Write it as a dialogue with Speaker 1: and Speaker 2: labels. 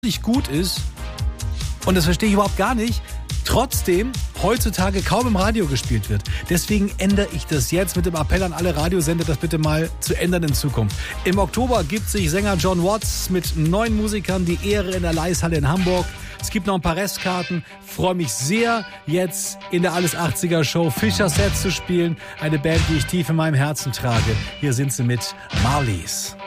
Speaker 1: nicht gut ist, und das verstehe ich überhaupt gar nicht, trotzdem heutzutage kaum im Radio gespielt wird. Deswegen ändere ich das jetzt mit dem Appell an alle Radiosender, das bitte mal zu ändern in Zukunft. Im Oktober gibt sich Sänger John Watts mit 9 Musikern die Ehre in der Leishalle in Hamburg. Es gibt noch ein paar Restkarten. Freue mich sehr, jetzt in der Alles 80er Show Fischer Set zu spielen. Eine Band, die ich tief in meinem Herzen trage. Hier sind sie mit Marlies.